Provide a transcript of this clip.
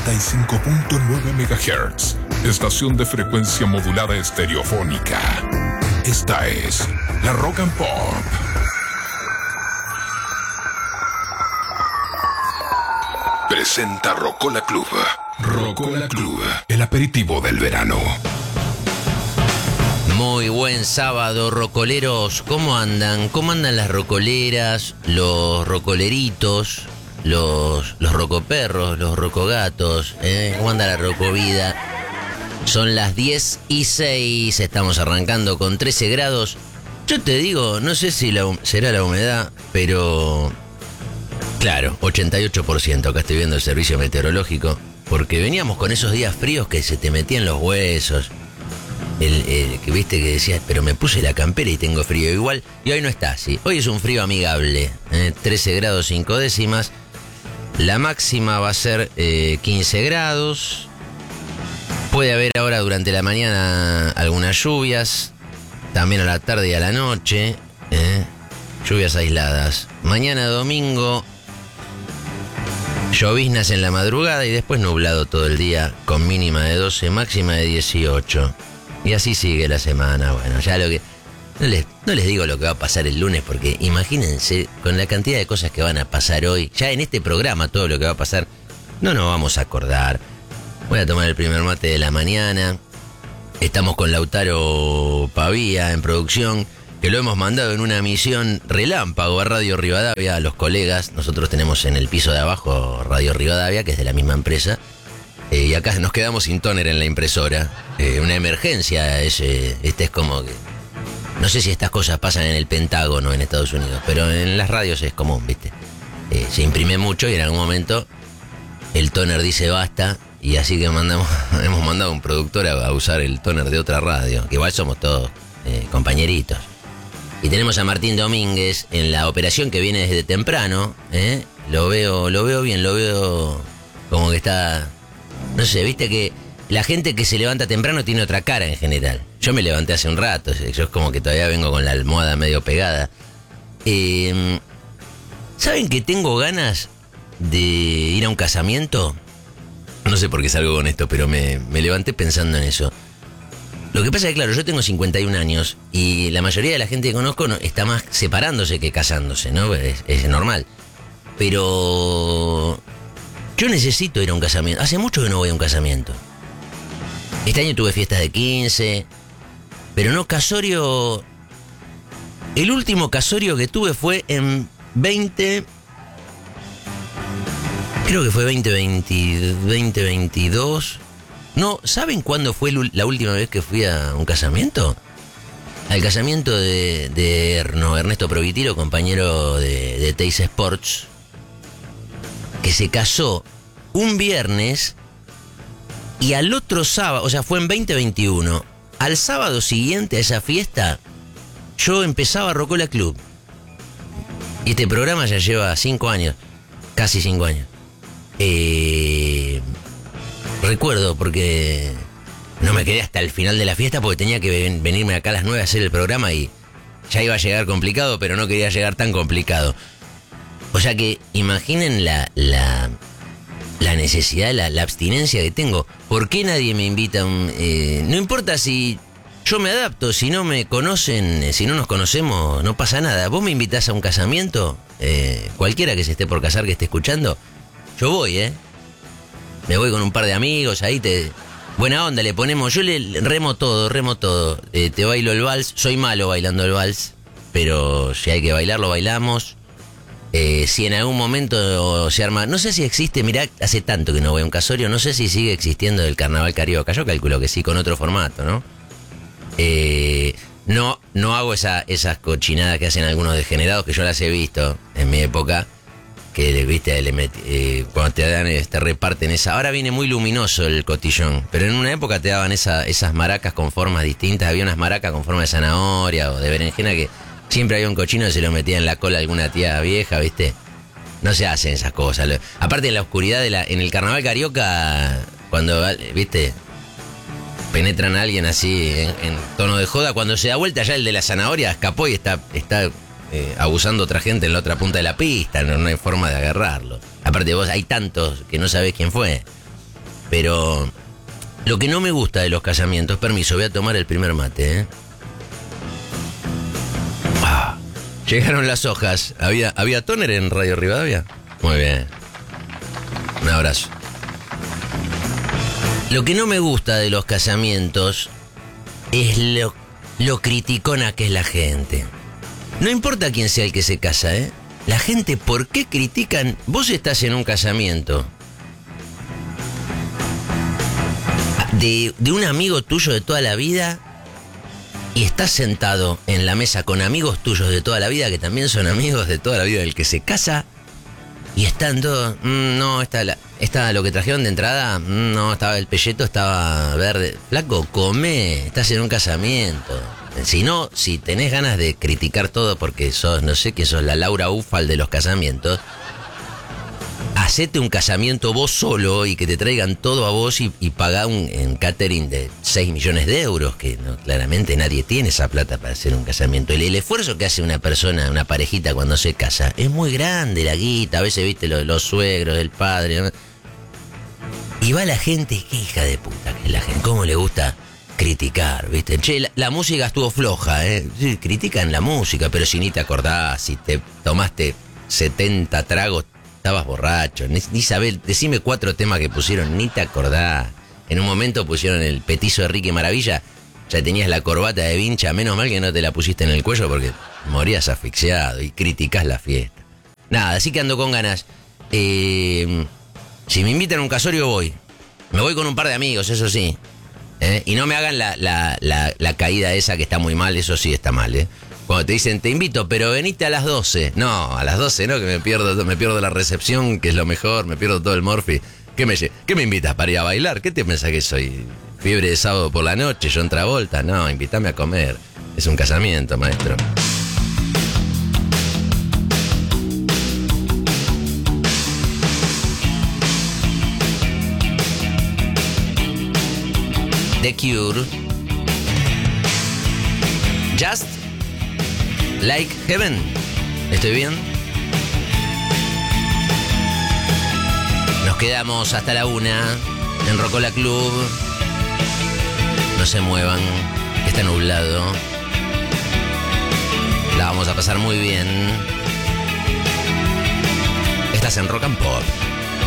95.9 MHz, estación de frecuencia modulada estereofónica. Esta es la Rock and Pop. Presenta Rocola Club. Rocola Club, el aperitivo del verano. Muy buen sábado, rocoleros. ¿Cómo andan? ¿Cómo andan las rocoleras, los rocoleritos, los rocoperros, los rocogatos? ¿Cómo anda la rocovida? Son las 10:06, estamos arrancando con 13 grados. Yo te digo, no sé si será la humedad, pero... Claro, 88%, acá estoy viendo el servicio meteorológico, porque veníamos con esos días fríos que se te metían los huesos. Que viste que decías, pero me puse la campera y tengo frío igual, y hoy no está así. Hoy es un frío amigable, 13 grados 5 décimas. La máxima va a ser 15 grados. Puede haber ahora durante la mañana algunas lluvias, también a la tarde y a la noche, lluvias aisladas. Mañana domingo, lloviznas en la madrugada y después nublado todo el día, con mínima de 12, máxima de 18. Y así sigue la semana. Bueno, ya lo que... No les digo lo que va a pasar el lunes, porque imagínense, con la cantidad de cosas que van a pasar hoy, ya en este programa todo lo que va a pasar, no nos vamos a acordar. Voy a tomar el primer mate de la mañana. Estamos con Lautaro Pavía en producción, que lo hemos mandado en una misión relámpago a Radio Rivadavia, a los colegas. Nosotros tenemos en el piso de abajo Radio Rivadavia, que es de la misma empresa. Y acá nos quedamos sin tóner en la impresora. Una emergencia, este es como que... No sé si estas cosas pasan en el Pentágono en Estados Unidos, pero en las radios es común, ¿viste? Se imprime mucho y en algún momento el tóner dice basta, y así que hemos mandado a un productor a usar el tóner de otra radio, que igual somos todos compañeritos. Y tenemos a Martín Domínguez en la operación, que viene desde temprano, Lo veo bien, lo veo como que está... No sé, viste que la gente que se levanta temprano tiene otra cara en general. Yo me levanté hace un rato, yo es como que todavía vengo con la almohada medio pegada. ¿Saben que tengo ganas de ir a un casamiento? No sé por qué salgo con esto, pero me levanté pensando en eso. Lo que pasa es que, claro, yo tengo 51 años y la mayoría de la gente que conozco está más separándose que casándose, ¿no? Es normal. Pero... yo necesito ir a un casamiento. Hace mucho que no voy a un casamiento. Este año tuve fiestas de 15, pero no casorio. El último casorio que tuve fue en 20... Creo que fue 2022. No, ¿saben cuándo fue la última vez que fui a un casamiento? Al casamiento de Ernesto Provitilo, compañero de Teis Sports, que se casó un viernes y al otro sábado, o sea, fue en 2021, al sábado siguiente a esa fiesta, yo empezaba Rocola Club. Y este programa ya lleva 5 años, casi 5 años. Recuerdo porque no me quedé hasta el final de la fiesta porque tenía que venirme acá a las 9 a hacer el programa y ya iba a llegar complicado, pero no quería llegar tan complicado. O sea que imaginen la necesidad, la abstinencia que tengo. ¿Por qué nadie me invita a un...? No importa si yo me adapto, si no me conocen, si no nos conocemos, no pasa nada. Vos me invitás a un casamiento, cualquiera que se esté por casar, que esté escuchando, yo voy, Me voy con un par de amigos, ahí buena onda le ponemos, yo le remo todo. Te bailo el vals, soy malo bailando el vals, pero si hay que bailarlo, bailamos. Si en algún momento se arma, no sé si existe, mirá, hace tanto que no voy a un casorio, no sé si sigue existiendo el carnaval carioca, yo calculo que sí, con otro formato, ¿no? No hago esas cochinadas que hacen algunos degenerados, que yo las he visto en mi época, que viste, cuando te dan, te reparten esa. Ahora viene muy luminoso el cotillón, pero en una época te daban esas maracas con formas distintas, había unas maracas con forma de zanahoria o de berenjena que... Siempre había un cochino que se lo metía en la cola a alguna tía vieja, ¿viste? No se hacen esas cosas. Aparte, en la oscuridad en el carnaval carioca, cuando, ¿viste? Penetran a alguien así en tono de joda, cuando se da vuelta ya el de la zanahoria escapó y está abusando otra gente en la otra punta de la pista, no hay forma de agarrarlo. Aparte vos, hay tantos que no sabés quién fue. Pero lo que no me gusta de los casamientos, permiso, voy a tomar el primer mate, ¿eh? Llegaron las hojas. ¿Había tóner en Radio Rivadavia? Muy bien. Un abrazo. Lo que no me gusta de los casamientos es lo criticona que es la gente. No importa quién sea el que se casa, ¿eh? La gente, ¿por qué critican? Vos estás en un casamiento de un amigo tuyo de toda la vida y estás sentado en la mesa con amigos tuyos de toda la vida que también son amigos de toda la vida del que se casa y están todos, no, está lo que trajeron de entrada, no, estaba el pelleto, estaba verde. Flaco, comé, estás en un casamiento. Si tenés ganas de criticar todo porque sos, no sé, que sos la Laura Ufal de los casamientos, hacete un casamiento vos solo y que te traigan todo a vos y pagá en catering de 6 millones de euros, que no, claramente nadie tiene esa plata para hacer un casamiento. El esfuerzo que hace una persona, una parejita cuando se casa, es muy grande, la guita, a veces viste los suegros, el padre, ¿no? Y va la gente, qué hija de puta que es la gente, cómo le gusta criticar, ¿viste? Che, la música estuvo floja, ¿eh? Sí, critican la música, pero si ni te acordás, si te tomaste 70 tragos, estabas borracho, ni sabés, decime 4 temas que pusieron, ni te acordás. En un momento pusieron el petizo de Ricky Maravilla, ya tenías la corbata de vincha, menos mal que no te la pusiste en el cuello porque morías asfixiado y criticás la fiesta. Nada, así que ando con ganas. Si me invitan a un casorio voy. Me voy con un par de amigos, eso sí. Y no me hagan la caída esa que está muy mal, eso sí está mal, ¿eh? Cuando te dicen, te invito, pero venite a las 12. No, a las 12 no, que me pierdo la recepción, que es lo mejor, me pierdo todo el morfi. ¿Qué me invitas para ir a bailar? ¿Qué te pensás que soy? ¿Fiebre de sábado por la noche, John Travolta? No, invítame a comer. Es un casamiento, maestro. The Cure. Just Like Heaven. ¿Estoy bien? Nos quedamos hasta la 1 en Rocola Club. No se muevan, que está nublado. La vamos a pasar muy bien. Estás en Rock and Pop.